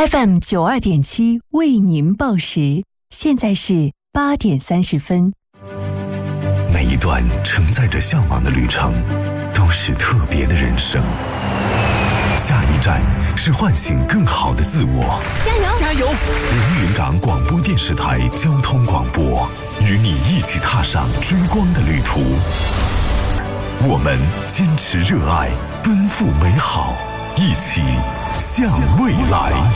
FM92.7为您报时，现在是8点30分。 每一段承载着向往的旅程，都是特别的人生。下一站是唤醒更好的自我。 加油！ 加油！ 连云港广播电视台交通广播，与你一起踏上追光的旅途。我们坚持热爱，奔赴美好，一起向未来。